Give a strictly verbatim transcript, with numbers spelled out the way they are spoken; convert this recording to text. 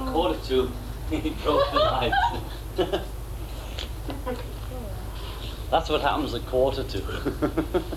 A quarter to, he broke the lights. That's what happens at quarter to.